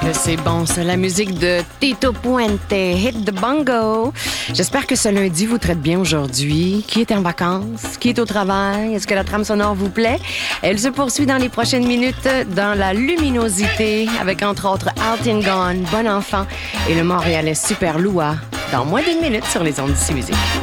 que c'est bon, ça, la musique de Tito Puente, Hit the Bongo. J'espère que ce lundi vous traite bien aujourd'hui. Qui est en vacances? Qui est au travail? Est-ce que la trame sonore vous plaît? Elle se poursuit dans les prochaines minutes dans la luminosité avec entre autres Altin Gone, Bon Enfant et le Montréalais Super Loua dans moins d'une minute sur les ondes d'ici musique.